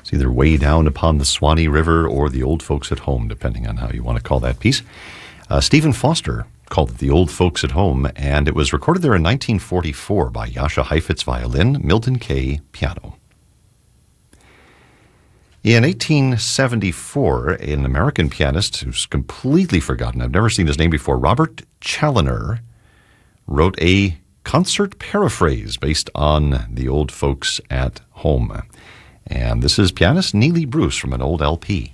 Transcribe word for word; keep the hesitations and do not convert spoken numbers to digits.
It's either Way Down Upon the Swanee River or The Old Folks at Home, depending on how you want to call that piece. Uh, Stephen Foster called it The Old Folks at Home, and it was recorded there in nineteen forty-four by Jascha Heifetz violin, Milton Kay piano. In eighteen seventy-four, an American pianist who's completely forgotten, I've never seen his name before, Robert Challoner, wrote a concert paraphrase based on The Old Folks at Home. And this is pianist Neely Bruce from an old L P.